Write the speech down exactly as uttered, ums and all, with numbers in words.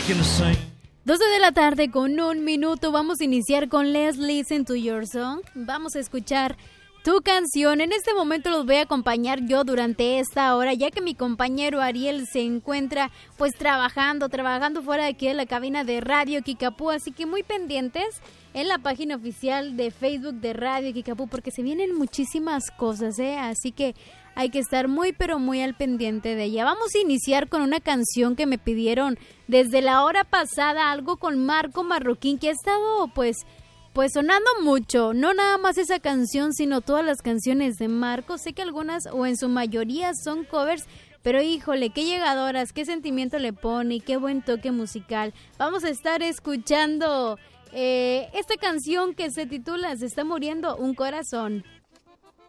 doce de la tarde con un minuto. Vamos a iniciar con Let's Listen to Your Song. Vamos a escuchar tu canción. En este momento los voy a acompañar yo durante esta hora, ya que mi compañero Ariel se encuentra pues trabajando, trabajando fuera de aquí de la cabina de Radio Kikapú, así que muy pendientes en la página oficial de Facebook de Radio Kikapú, porque se vienen muchísimas cosas, ¿eh? Así que hay que estar muy pero muy al pendiente de ella. Vamos a iniciar con una canción que me pidieron desde la hora pasada, algo con Marco Marroquín, que ha estado pues... Pues sonando mucho, no nada más esa canción, sino todas las canciones de Marco. Sé que algunas o en su mayoría son covers, pero híjole, qué llegadoras, qué sentimiento le pone y qué buen toque musical. Vamos a estar escuchando eh, esta canción que se titula Se está muriendo un corazón.